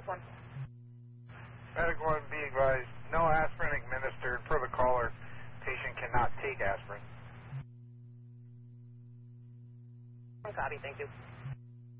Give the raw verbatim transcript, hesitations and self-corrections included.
One. Medic one, be advised, no aspirin administered per the caller. Patient cannot take aspirin. Copy, thank you.